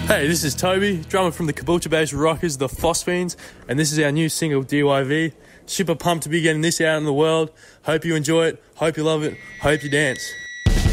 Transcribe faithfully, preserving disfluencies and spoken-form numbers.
Hey, this is Toby, drummer from the Caboolture-based rockers, the Phosphenes, and this is our new single, D Y V. Super pumped to be getting this out in the world. Hope you enjoy it, hope you love it, hope you dance.